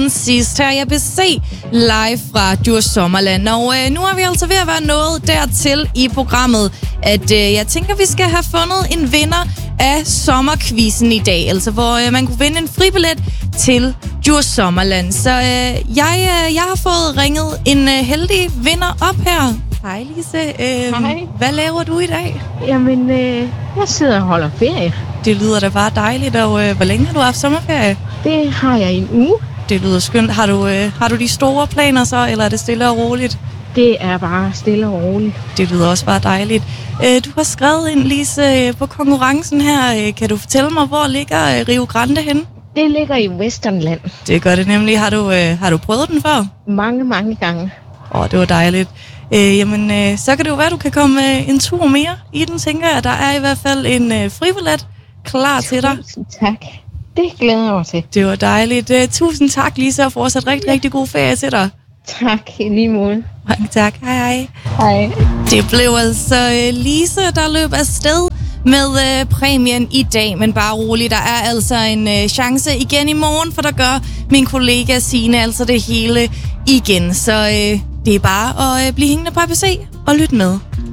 siden sidst her. Jeg vil se live fra Djurs Sommerland, og nu er vi altså ved at være nået dertil i programmet, at jeg tænker, vi skal have fundet en vinder af sommerquizzen i dag, altså hvor man kunne vinde en fribillet til Djurs Sommerland. Så jeg har fået ringet en heldig vinder op her. Hej Lise. Hej. Hvad laver du i dag? Jamen, jeg sidder og holder ferie. Det lyder da bare dejligt, og hvor længe har du haft sommerferie? Det har jeg i en uge. Det lyder skønt. Har du de store planer så, eller er det stille og roligt? Det er bare stille og roligt. Det lyder også bare dejligt. Du har skrevet ind, Lise, på konkurrencen her. Kan du fortælle mig, hvor ligger Rio Grande henne? Det ligger i Westernland. Det gør det nemlig. Har du prøvet den før? Mange gange. Det var dejligt. Så kan det jo være, du kan komme en tur mere i den, tænker jeg. Der er i hvert fald en fribillet klar til dig. Tusind tak. Det glæder jeg mig til. Det var dejligt. Tusind tak, Lisa, og fortsat rigtig god ferie til dig. Tak, i lige måde. Mange tak. Hej. Hej. Det blev altså Lise, der løb afsted med præmien i dag, men bare roligt, der er altså en chance igen i morgen, for der gør min kollega Signe altså det hele igen. Så det er bare at blive hængende på ABC og lytte med.